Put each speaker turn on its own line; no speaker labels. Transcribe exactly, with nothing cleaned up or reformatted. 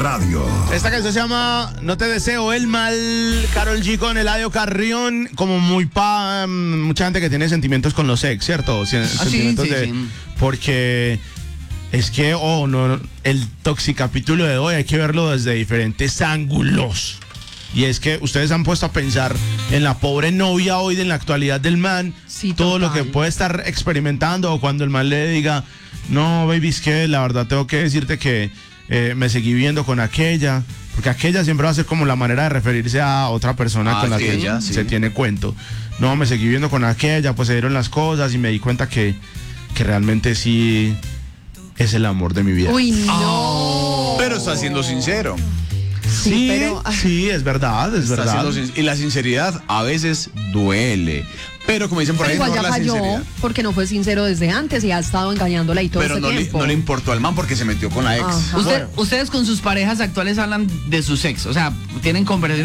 Radio.
Esta canción se llama No te deseo el mal, Karol G con Eladio Carrión, como muy pa, mucha gente que tiene sentimientos con los ex, ¿cierto? Sen-
Ah, sí,
sentimientos
sí,
de,
sí.
porque es que, oh, no, el toxicapítulo de hoy hay que verlo desde diferentes ángulos. Y es que ustedes han puesto a pensar en la pobre novia hoy en la actualidad del man,
Sí,
todo lo
total.
que puede estar experimentando, o cuando el man le diga, no, baby, es que la verdad tengo que decirte que eh, me seguí viendo con aquella, porque aquella siempre va a ser como la manera de referirse a otra persona
Ah,
con la
aquella,
que
sí.
se tiene cuento. No, me seguí viendo con aquella, pues se dieron las cosas y me di cuenta que, que realmente sí es el amor de mi vida.
Uy, no.
Pero está siendo sincero.
Sí,
Sí,
pero, ah.
sí, es verdad, es
Está
verdad.
siendo sin- y la sinceridad a veces duele. Pero como dicen por
Pero
ahí,
igual
mejor
ya
la
falló
sinceridad.
porque no fue sincero desde antes y ha estado engañándola y todo
Pero
este
no le,
tiempo.
no le importó al man porque se metió con la ex.
Ajá.
Usted-
Bueno.
Ustedes con sus parejas actuales hablan de sus ex, o sea, tienen conversaciones